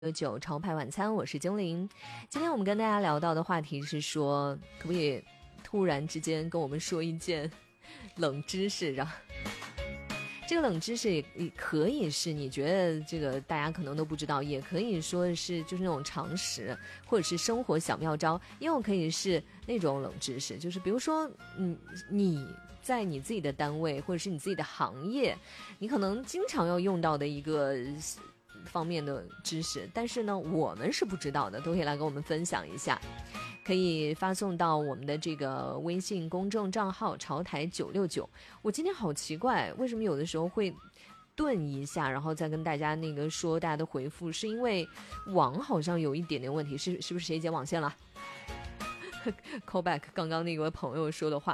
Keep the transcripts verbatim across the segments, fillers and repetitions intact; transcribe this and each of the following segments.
九九潮牌晚餐，我是精灵。今天我们跟大家聊到的话题是说，可不可以突然之间跟我们说一件冷知识啊？这个冷知识也可以是你觉得这个大家可能都不知道，也可以说是就是那种常识，或者是生活小妙招，又可以是那种冷知识，就是比如说，嗯，你在你自己的单位或者是你自己的行业，你可能经常要用到的一个方面的知识，但是呢我们是不知道的，都可以来跟我们分享一下，可以发送到我们的这个微信公众账号潮台九六九。我今天好奇怪，为什么有的时候会顿一下，然后再跟大家那个说大家的回复，是因为网好像有一点点问题，是是不是谁接网线了call back 刚刚那位朋友说的话，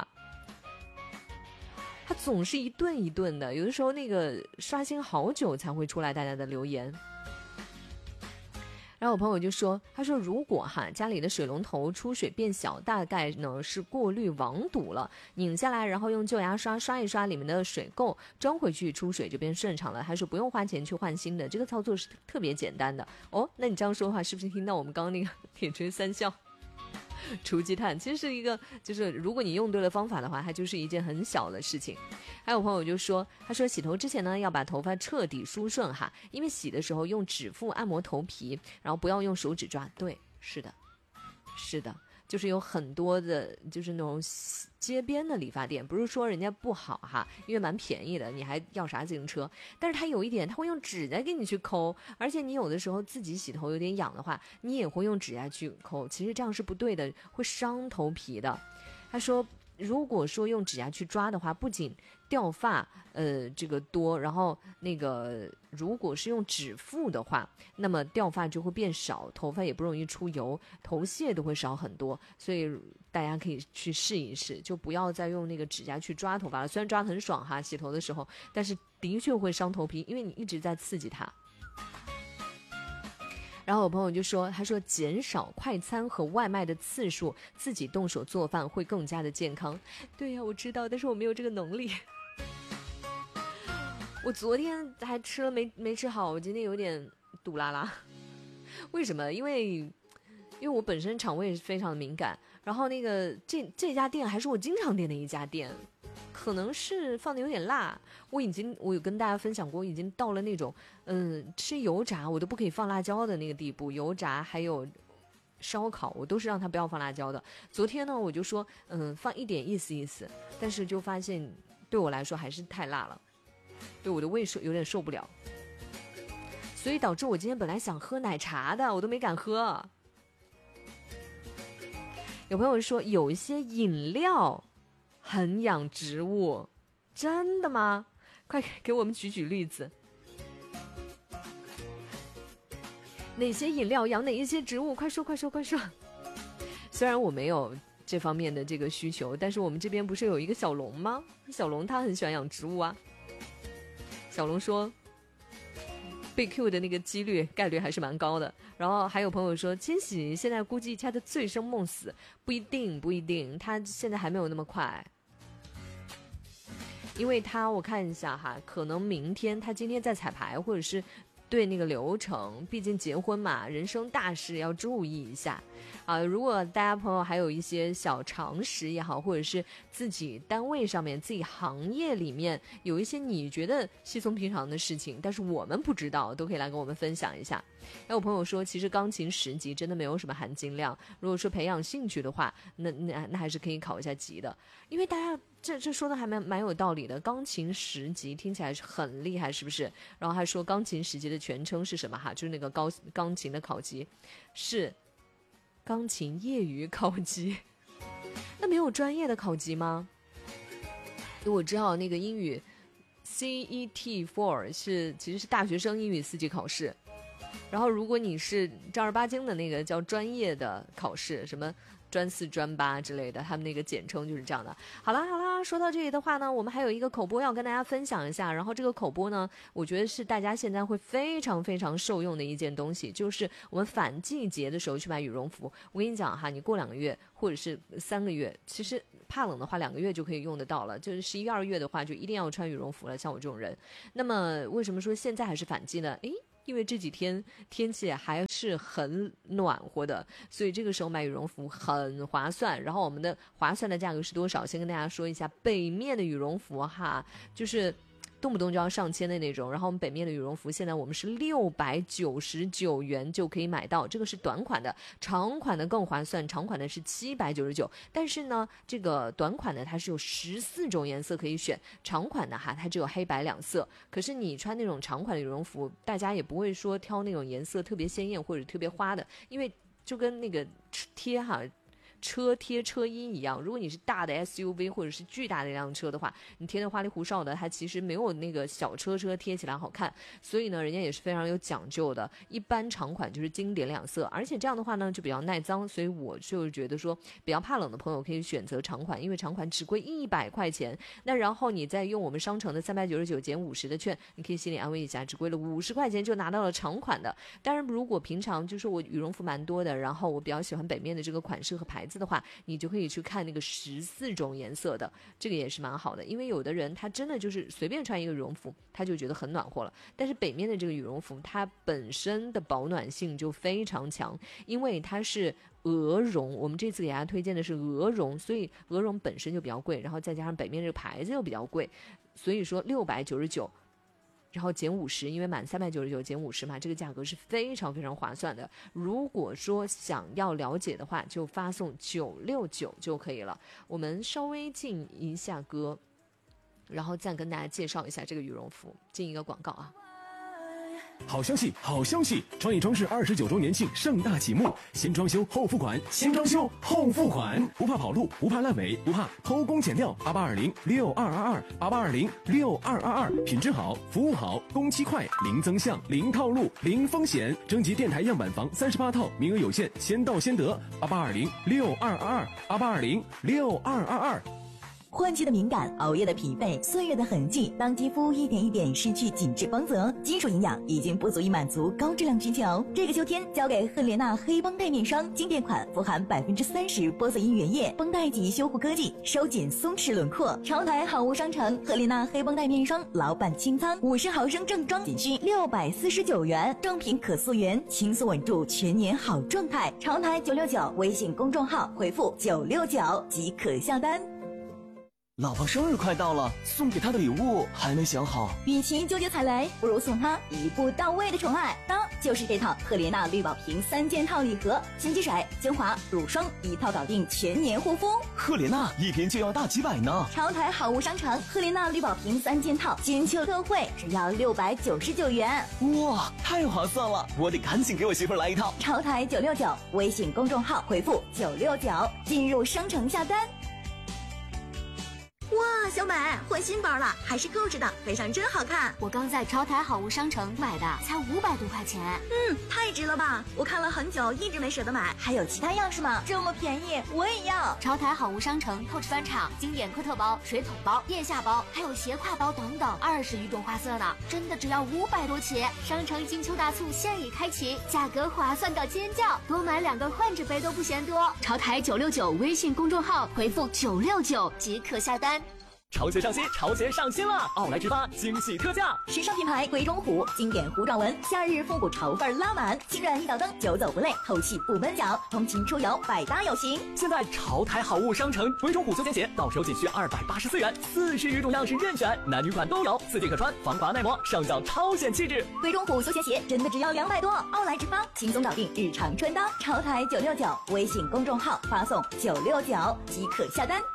他总是一顿一顿的，有的时候那个刷新好久才会出来大家的留言。然后我朋友就说，他说如果哈家里的水龙头出水变小，大概呢是过滤网堵了，拧下来然后用旧牙刷刷一刷里面的水垢，装回去出水就变顺畅了。他说不用花钱去换新的，这个操作是特别简单的。哦，那你这样说的话，是不是听到我们刚刚那个铁锤三笑除积碳其实是一个，就是如果你用对了方法的话，它就是一件很小的事情。还有朋友就说，他说洗头之前呢要把头发彻底梳顺哈，因为洗的时候用指腹按摩头皮，然后不要用手指抓。对，是的是的，就是有很多的就是那种街边的理发店，不是说人家不好哈，因为蛮便宜的，你还要啥自行车，但是他有一点他会用指甲给你去抠，而且你有的时候自己洗头有点痒的话，你也会用指甲去抠，其实这样是不对的，会伤头皮的。他说如果说用指甲去抓的话，不仅掉发呃这个多，然后那个如果是用指腹的话，那么掉发就会变少，头发也不容易出油，头屑都会少很多，所以大家可以去试一试，就不要再用那个指甲去抓头发了。虽然抓得很爽哈，洗头的时候，但是的确会伤头皮，因为你一直在刺激它。然后我朋友就说，他说减少快餐和外卖的次数，自己动手做饭会更加的健康。对呀，我知道，但是我没有这个能力。我昨天还吃了没没吃好，我今天有点堵拉拉。为什么？因为因为我本身肠胃非常的敏感，然后那个这这家店还是我经常点的一家店，可能是放的有点辣，我已经我有跟大家分享过，已经到了那种嗯吃油炸我都不可以放辣椒的那个地步，油炸还有烧烤我都是让他不要放辣椒的。昨天呢我就说嗯放一点意思意思，但是就发现对我来说还是太辣了，对我的胃受有点受不了，所以导致我今天本来想喝奶茶的我都没敢喝。有朋友说有一些饮料很养植物，真的吗？快给我们举举例子，哪些饮料养哪一些植物？快说快说快说。虽然我没有这方面的这个需求，但是我们这边不是有一个小龙吗？小龙他很喜欢养植物啊。小龙说被 Q 的那个几率概率还是蛮高的。然后还有朋友说千玺现在估计掐得醉生梦死，不一定不一定，他现在还没有那么快，因为他我看一下哈，可能明天他今天在彩排，或者是对那个流程，毕竟结婚嘛，人生大事要注意一下啊。如果大家朋友还有一些小常识也好，或者是自己单位上面自己行业里面有一些你觉得稀松平常的事情，但是我们不知道，都可以来跟我们分享一下。还有朋友说其实钢琴十级真的没有什么含金量，如果说培养兴趣的话，那那那还是可以考一下级的，因为大家这这说的还蛮蛮有道理的，钢琴十级听起来是很厉害，是不是？然后还说钢琴十级的全称是什么哈？就是那个高钢琴的考级是钢琴业余考级。那没有专业的考级吗？因为我知道那个英语 C E T 四 是其实是大学生英语四级考试，然后如果你是正儿八经的那个叫专业的考试，什么专四专八之类的，他们那个简称就是这样的。好啦好啦，说到这里的话呢，我们还有一个口播要跟大家分享一下，然后这个口播呢，我觉得是大家现在会非常非常受用的一件东西，就是我们反季节的时候去买羽绒服。我跟你讲哈，你过两个月或者是三个月，其实怕冷的话两个月就可以用得到了，就是十一二月的话就一定要穿羽绒服了，像我这种人。那么为什么说现在还是反季呢？诶因为这几天天气还是很暖和的，所以这个时候买羽绒服很划算。然后我们的划算的价格是多少？先跟大家说一下，北面的羽绒服哈，就是动不动就要上千的那种，然后我们北面的羽绒服现在我们是六百九十九元就可以买到，这个是短款的，长款的更划算，长款的是七百九十九，但是呢这个短款的它是有十四种颜色可以选，长款的哈它只有黑白两色。可是你穿那种长款的羽绒服，大家也不会说挑那种颜色特别鲜艳或者特别花的，因为就跟那个贴哈车贴车衣一样，如果你是大的 S U V 或者是巨大的一辆车的话，你贴的花里胡哨的，它其实没有那个小车车贴起来好看。所以呢人家也是非常有讲究的，一般长款就是经典两色，而且这样的话呢就比较耐脏，所以我就觉得说比较怕冷的朋友可以选择长款，因为长款只贵一百块钱，那然后你再用我们商城的三百九十九减五十的券，你可以心里安慰一下，只贵了五十块钱就拿到了长款的。当然如果平常就是我羽绒服蛮多的，然后我比较喜欢北面的这个款式和牌子的话，你就可以去看那个十四种颜色的，这个也是蛮好的。因为有的人他真的就是随便穿一个羽绒服他就觉得很暖和了，但是北面的这个羽绒服它本身的保暖性就非常强，因为它是鹅绒，我们这次给大家推荐的是鹅绒，所以鹅绒本身就比较贵，然后再加上北面这个牌子又比较贵，所以说六百九十九然后减五十，因为满三百九十九减五十嘛，这个价格是非常非常划算的。如果说想要了解的话，就发送九六九就可以了。我们稍微进一下歌，然后再跟大家介绍一下这个羽绒服，进一个广告啊。 好消息，好消息！创意装饰二十九周年庆盛大启幕，先装修后付款，先装修后付款，不怕跑路，不怕烂尾，不怕偷工减料。八八二零六二二二，八八二零六二二二，品质好，服务好，工期快，零增项，零套路，零风险。征集电台样板房三十八套，名额有限，先到先得。八八二零六二二二，八八二零六二二二。 换季的敏感，熬夜的疲惫，岁月的痕迹，当肌肤一点一点失去紧致光泽，金属营养已经不足以满足高质量需求。这个秋天交给赫莲娜黑绷带面霜，经典款富含百分之三十玻色因原液绷带级修护科技，收紧松弛轮廓。潮台好物商城赫莲娜黑绷带面霜老板清仓，五十毫升正装仅需六百四十九元，正品可溯源，轻松稳住全年好状态。潮台九六九微信公众号回复九六九即可下单。 老婆生日快到了，送给她的礼物还没想好。 与其纠结踩雷，不如送她一步到位的宠爱。当然就是这套赫莲娜绿宝瓶三件套礼盒，洗肌水、精华、乳霜一套搞定全年护肤。 赫莲娜一瓶就要大几百呢。 潮台好物商城赫莲娜绿宝瓶三件套金秋特惠，只要六百九十九元。 哇，太划算了！我得赶紧给我媳妇来一套。 潮台九六九微信公众号回复九六九进入商城下单。哇，小美换新包了，还是 Coach 的，背上真好看。 我刚在潮台好物商城买的，才五百多块钱。 嗯，太值了吧！我看了很久，一直没舍得买。还有其他样式吗？这么便宜，我也要。 潮台好物商城 Coach 专场经典科特包、水桶包、腋下包，还有斜挎包等等，二十余种花色呢，真的只要五百多起。商城金秋大促现已开启，价格划算到尖叫，多买两个换着背都不嫌多。潮台九六九微信公众号回复九六九即可下单。 潮鞋上新，潮鞋上新了！奥莱直发惊喜特价， 时尚品牌鬼冢虎经典弧状纹，夏日复古潮范拉满，轻软一脚蹬，久走不累，透气不闷脚，通勤出游百搭有型。 现在潮台好物商城鬼冢虎休闲鞋到手仅需二百八十四元，四十余种样式任选，男女款都有，四件可穿，防滑耐磨，上脚超显气质。 鬼冢虎休闲鞋真的只要两百多，奥莱直发轻松搞定日常穿搭。潮台九六九微信公众号发送九六九即可下单。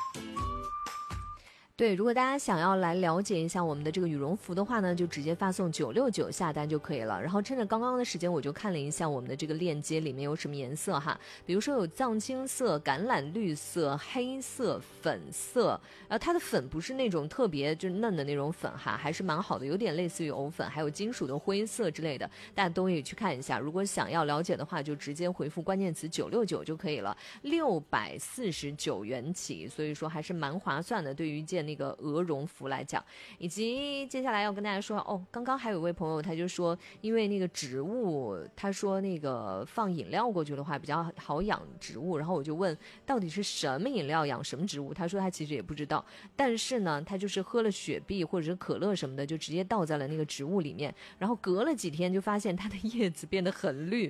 对，如果大家想要来了解一下我们的这个羽绒服的话呢，就直接发送九六九下单就可以了。然后趁着刚刚的时间，我就看了一下我们的这个链接里面有什么颜色哈，比如说有藏青色、橄榄绿色、黑色、粉色，然后它的粉不是那种特别就嫩的那种粉哈，还是蛮好的，有点类似于藕粉，还有金属的灰色之类的，大家都可以去看一下。如果想要了解的话，就直接回复关键词九六九就可以了，六百四十九元起，所以说还是蛮划算的。对于一件那个鹅绒服来讲，以及接下来要跟大家说哦，刚刚还有一位朋友他就说，因为那个植物，他说那个放饮料过去的话比较好养植物，然后我就问到底是什么饮料养什么植物，他说他其实也不知道，但是呢他就是喝了雪碧或者是可乐什么的，就直接倒在了那个植物里面，然后隔了几天就发现它的叶子变得很绿，